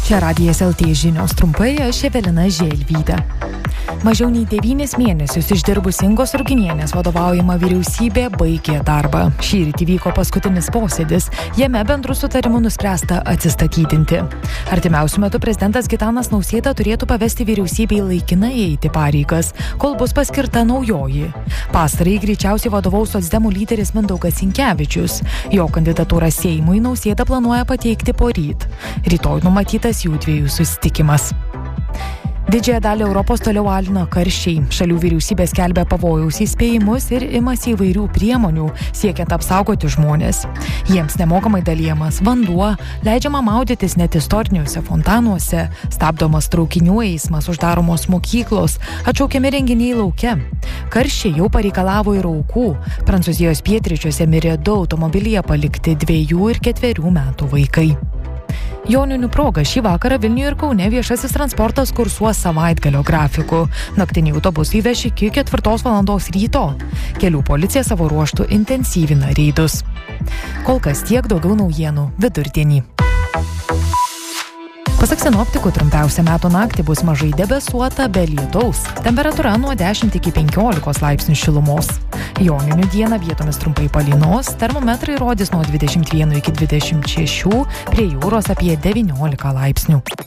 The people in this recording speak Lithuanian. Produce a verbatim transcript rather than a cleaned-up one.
Čia Radijas L T žinios trumpai, aš Evelina Želvytė. Mažiau nei devynis mėnesius išdirbus Ingos Ruginienės vadovaujama vyriausybė baigė darbą. Šįryt įvyko paskutinis posėdis, jame bendru sutarimu nuspręsta atsistatydinti. Artimiausiu metu prezidentas Gitanas Nausėda turėtų pavesti vyriausybei laikinai eiti pareigas, kol bus paskirta naujoji. Pastarai greičiausiai vadovaus socdemų lyderis Mindaugas Sinkevičius. Jo kandidatūrą Seimui Nausėda planuoja pateikti poryt. Rytoj numatytas jų dviejų susitikimas. Didžiąją dalį Europos toliau alina karščiai. Šalių vyriausybė skelbia pavojaus įspėjimus ir imasi įvairių priemonių, siekiant apsaugoti žmones. Jiems nemokamai dalijamas vanduo, leidžiama maudytis net istoriniuose fontanuose, stabdomas traukinių eismas, uždaromos mokyklos, atšaukiami renginiai lauke. Karščiai jau pareikalavo ir aukų. Prancūzijos pietryčiuose mirė du automobilyje palikti dviejų ir ketverių metų vaikai. Joninių proga šį vakarą Vilniuje ir Kaune viešasis transportas kursuos savaitgalio grafiku. Naktiniai autobusai veš iki ketvirtos valandos ryto. Kelių policija savo ruožtu intensyvina reidus. Kol kas tiek, daugiau naujienų vidurdienį. Pasak sinoptikų, trumpiausia metų naktį bus mažai debesuota be lietaus. Temperatūra nuo dešimt iki penkiolikos laipsnių šilumos. Joninių dieną vietomis trumpai palynos, termometrai rodys nuo dvidešimt vieno iki dvidešimt šešių, prie jūros apie devyniolika laipsnių.